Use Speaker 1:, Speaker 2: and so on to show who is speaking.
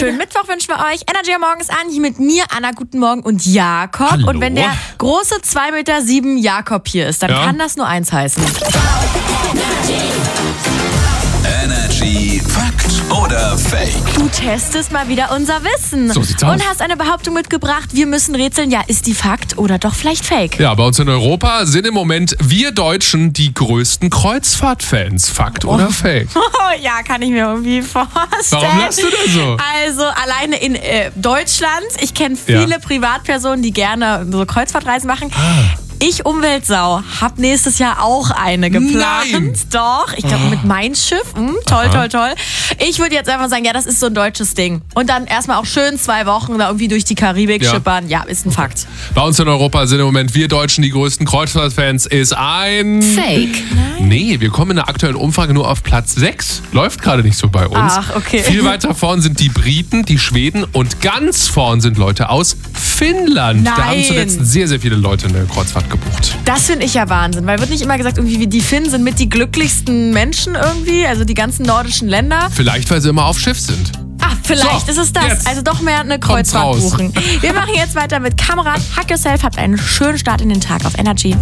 Speaker 1: Schönen Mittwoch wünschen wir euch. Energy am Morgen ist an, hier mit mir, Anna, guten Morgen und Jakob.
Speaker 2: Hallo.
Speaker 1: Und wenn der große 2,7 Meter Jakob hier ist, dann kann das nur eins heißen.
Speaker 3: Energy Fakt oder Fake?
Speaker 1: Du testest mal wieder unser Wissen.
Speaker 2: So sieht's aus.
Speaker 1: Und hast eine Behauptung mitgebracht, wir müssen rätseln, ja, ist die Fakt oder doch vielleicht Fake?
Speaker 2: Ja, bei uns in Europa sind im Moment wir Deutschen die größten Kreuzfahrtfans. Fakt oder Fake?
Speaker 1: Oh ja, kann ich mir irgendwie vorstellen.
Speaker 2: Warum lachst du denn so?
Speaker 1: Also alleine in Deutschland, ich kenne viele Privatpersonen, die gerne so Kreuzfahrtreisen machen. Ich, Umweltsau, hab nächstes Jahr auch eine geplant.
Speaker 2: Nein.
Speaker 1: Doch, ich glaube mit Mein Schiff. Toll. Ich würde jetzt einfach sagen, ja, das ist so ein deutsches Ding. Und dann erstmal auch schön 2 Wochen da irgendwie durch die Karibik schippern. Ja, ist ein Fakt.
Speaker 2: Bei uns in Europa sind im Moment wir Deutschen die größten Kreuzfahrtfans. Ist ein...
Speaker 1: Fake.
Speaker 2: Nee, wir kommen in der aktuellen Umfrage nur auf Platz 6. Läuft gerade nicht so bei uns.
Speaker 1: Ach, okay.
Speaker 2: Viel weiter vorn sind die Briten, die Schweden und ganz vorn sind Leute aus Finnland.
Speaker 1: Nein.
Speaker 2: Da haben zuletzt sehr, sehr viele Leute eine Kreuzfahrt gebucht.
Speaker 1: Das finde ich ja Wahnsinn, weil wird nicht immer gesagt, irgendwie die Finnen sind mit die glücklichsten Menschen irgendwie, also die ganzen nordischen Länder.
Speaker 2: Vielleicht, weil sie immer auf Schiff sind.
Speaker 1: Ah, vielleicht
Speaker 2: So,
Speaker 1: ist es das.
Speaker 2: jetzt
Speaker 1: Also doch mehr eine
Speaker 2: kommt's
Speaker 1: Kreuzfahrt
Speaker 2: raus.
Speaker 1: buchen. Wir machen jetzt weiter mit Kamerad. Hack Yourself. Habt einen schönen Start in den Tag auf Energy.